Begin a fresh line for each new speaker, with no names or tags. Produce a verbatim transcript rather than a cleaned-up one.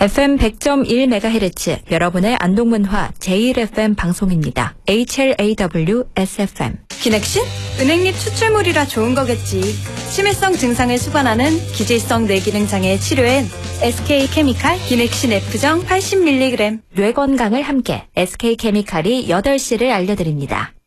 에프엠 백 점 일 메가헤르츠 여러분의 안동문화 제일 에프엠 방송입니다. 에이치엘에이더블유 에스에프엠.
기넥신? 은행잎 추출물이라 좋은 거겠지. 치매성 증상을 수반하는 기질성 뇌기능 장애 치료엔 에스케이케미칼 기넥신 F정 팔십 밀리그램.
뇌 건강을 함께 에스케이케미칼이 여덟 시를 알려드립니다.